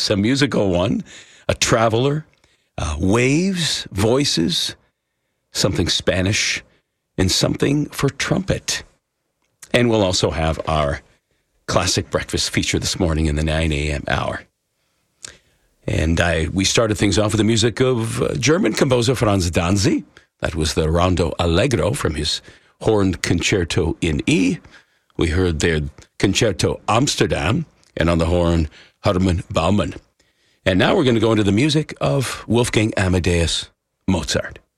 choice, a musical one, a traveler, waves, voices, something Spanish, and something for trumpet. And we'll also have our classic breakfast feature this morning in the 9 a.m. hour. And we started things off with the music of German composer Franz Danzi. That was the Rondo Allegro from his horned concerto in E. We heard their Concerto Amsterdam, and on the horn, Hermann Baumann. And now we're going to go into the music of Wolfgang Amadeus Mozart.